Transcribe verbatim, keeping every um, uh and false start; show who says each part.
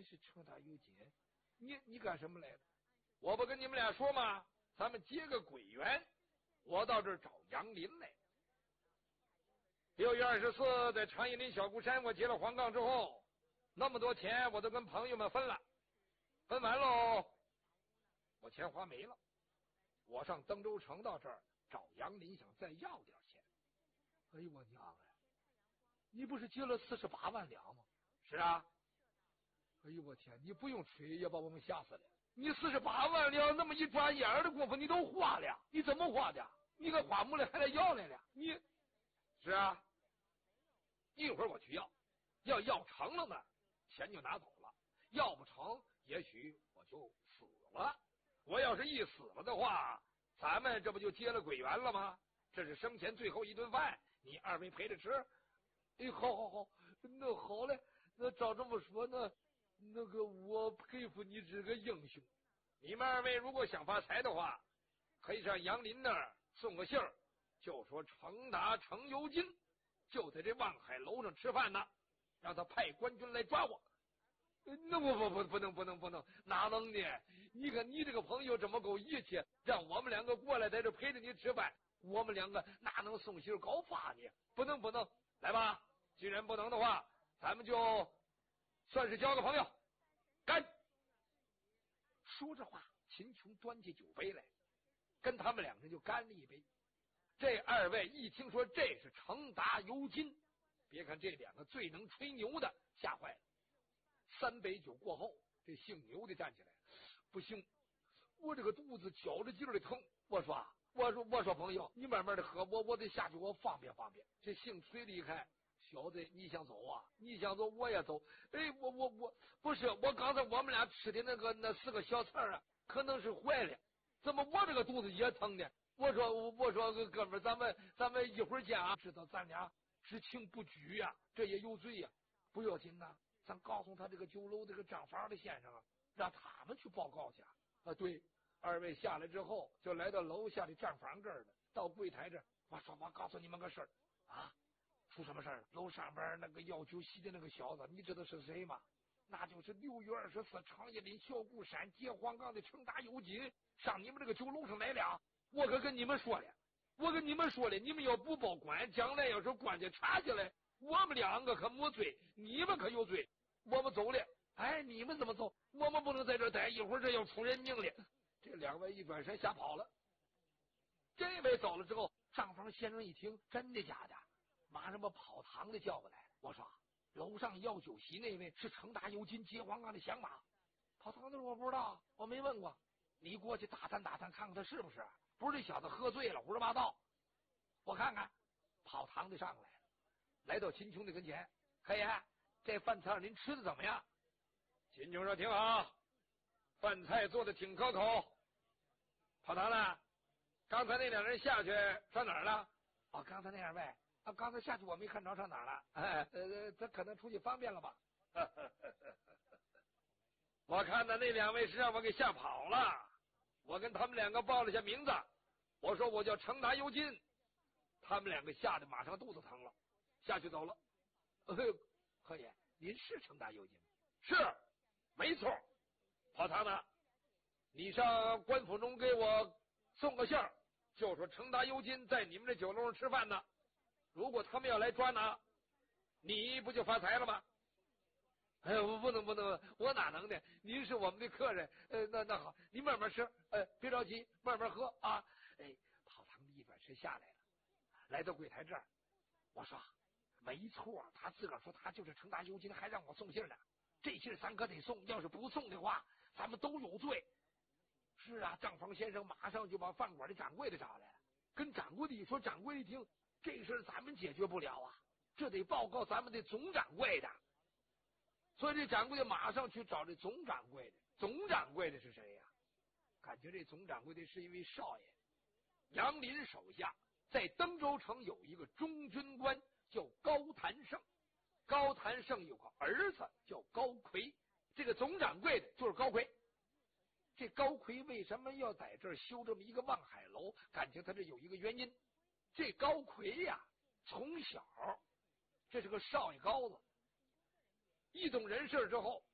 Speaker 1: 是程大有金，你你干什么来了？我不跟你们俩说吗？咱们结个鬼缘，我到这儿找杨林来。六月二十四，在长叶林小孤山，我结了黄杠之后，那么多钱我都跟朋友们分了，分完喽，我钱花没了。我上登州城到这儿找杨林，想再要点钱。哎呦我娘哎！你不是结了四十八万两吗？是啊。哎呦我天！你不用吹，也把我们吓死了。你四十八万两，那么一转眼的功夫，你都花了，你怎么花的？你个花木来还来要来了？你是啊。一会儿我去要，要要成了呢，钱就拿走了；要不成，也许我就死了。我要是一死了的话，咱们这不就结了鬼缘了吗？这是生前最后一顿饭，你二位陪着吃。哎，好好好，那好嘞。那照这么说呢，那个我佩服你这个英雄。你们二位如果想发财的话，可以上杨林那儿送个信儿，就说程达程尤金就在这望海楼上吃饭呢，让他派官军来抓我。那我不不不能不能不能，哪能呢？你看你这个朋友这么够义气，让我们两个过来在这陪着你吃饭，我们两个哪能送信告发你？不能不能，来吧！既然不能的话，咱们就算是交个朋友。干！说着话，秦琼端起酒杯来，跟他们两人就干了一杯。这二位一听说这是程达尤金，别看这两个最能吹牛的吓坏了。三杯酒过后，这姓牛的站起来，不行，我这个肚子绞着劲儿的疼。我说我说我说朋友，你慢慢的喝，我我得下去，我方便方便。这姓崔的一看，小子你想走啊？你想走我也走。哎，我我我不是，我刚才我们俩吃的那个那四个小菜啊，可能是坏了，怎么我这个肚子也疼呢？我说我说哥们儿，咱们咱们一会儿见啊！知道咱俩知情不举呀、啊，这也有罪呀、啊。不要紧呐，咱告诉他这个酒楼这个账房的先生啊，让他们去报告去啊。啊，对，二位下来之后就来到楼下的账房这儿了，到柜台这儿，我说我告诉你们个事儿啊，出什么事儿了？楼上边那个要酒席的那个小子，你知道是谁吗？那就是六月二十四长叶林小固山结黄岗的程达有金，上你们这个酒楼上来了。我可跟你们说了，我跟你们说了，你们要不报官，将来要是官家查起来，我们两个可没罪，你们可有罪。我们走了。哎，你们怎么走？我们不能在这待，一会儿这要出人命了。这两位一转身吓跑了。这位走了之后，账房先生一听，真的假的？马上把跑堂的叫过来了。我说楼上要酒席那位是程达尤金结黄岗的响马。跑堂的说我不知道，我没问过。你过去打探打探，看看他是不是？不是这小子喝醉了胡说八道。我看看。跑堂的上来了，来到秦琼的跟前，可爷，这饭菜您吃的怎么样？秦琼说挺好，饭菜做的挺可口。跑堂呢？刚才那两人下去上哪儿了？哦，刚才那两位啊，刚才下去我没看着上哪儿了。哎，呃，他可能出去方便了吧？我看到那两位是让我给吓跑了。我跟他们两个报了下名字，我说我叫程达尤金，他们两个吓得马上肚子疼了，下去走了。哎呦，何爷，您是程达尤金吗？是，没错。跑堂呢？你上官府中给我送个信儿，就说程达尤金在你们这酒楼上吃饭呢。如果他们要来抓拿，你不就发财了吗？哎呀，我不能不能，我哪能呢？您是我们的客人，呃，那那好，你慢慢吃，呃，别着急，慢慢喝啊。哎，跑堂的一转身下来了，来到柜台这儿，我说没错，他自个儿说他就是程达尤金，还让我送信呢。这信咱可得送，要是不送的话，咱们都有罪。是啊，账房先生马上就把饭馆的掌柜的找来了，跟掌柜的一说，掌柜一听，这事咱们解决不了啊，这得报告咱们的总掌柜的。所以这掌柜的马上去找这总掌柜的。总掌柜的是谁呀、啊？感觉这总掌柜的是一位少爷，杨林手下在登州城有一个中军官叫高谭胜，高谭胜有个儿子叫高奎，这个总掌柜的就是高奎。这高奎为什么要在这儿修这么一个望海楼？感情他这有一个原因。这高奎呀，从小这是个少爷高子，一懂人事之后，